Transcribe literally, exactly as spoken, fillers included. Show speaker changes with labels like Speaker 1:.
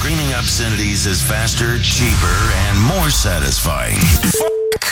Speaker 1: Screaming obscenities is faster, cheaper, and more satisfying. Fuck